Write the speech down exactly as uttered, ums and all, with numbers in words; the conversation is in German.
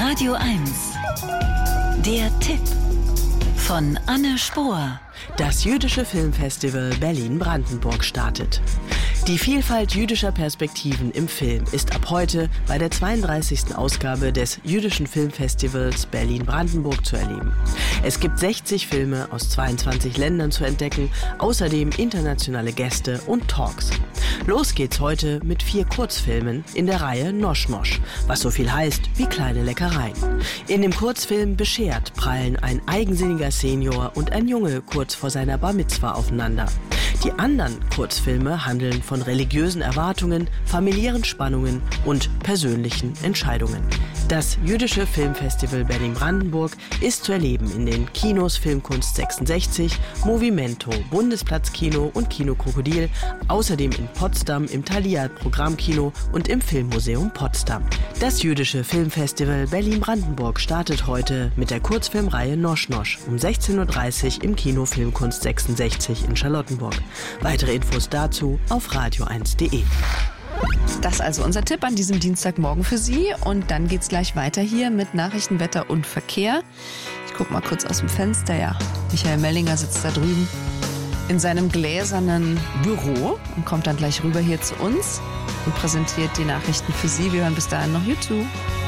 Radio eins. Der Tipp von Anne Spohr. Das jüdische Filmfestival Berlin-Brandenburg startet. Die Vielfalt jüdischer Perspektiven im Film ist ab heute bei der zweiunddreißigsten Ausgabe des Jüdischen Filmfestivals Berlin-Brandenburg zu erleben. Es gibt sechzig Filme aus zweiundzwanzig Ländern zu entdecken, außerdem internationale Gäste und Talks. Los geht's heute mit vier Kurzfilmen in der Reihe Nosch Mosch, was so viel heißt wie kleine Leckereien. In dem Kurzfilm Beschert prallen ein eigensinniger Senior und ein Junge kurz vor seiner Bar Mitzwa aufeinander. Die anderen Kurzfilme handeln von religiösen Erwartungen, familiären Spannungen und persönlichen Entscheidungen. Das Jüdische Filmfestival Berlin-Brandenburg ist zu erleben in den Kinos Filmkunst sechsundsechzig, Movimento, Bundesplatzkino und Kino Krokodil, außerdem in Potsdam im Thalia Programmkino und im Filmmuseum Potsdam. Das Jüdische Filmfestival Berlin-Brandenburg startet heute mit der Kurzfilmreihe Nosch Nosch um sechzehn Uhr dreißig im Kino Filmkunst sechsundsechzig in Charlottenburg. Weitere Infos dazu auf radio eins punkt de. Das also unser Tipp an diesem Dienstagmorgen für Sie. Und dann geht's gleich weiter hier mit Nachrichten, Wetter und Verkehr. Ich gucke mal kurz aus dem Fenster. Ja, Michael Mellinger sitzt da drüben in seinem gläsernen Büro und kommt dann gleich rüber hier zu uns und präsentiert die Nachrichten für Sie. Wir hören bis dahin noch YouTube.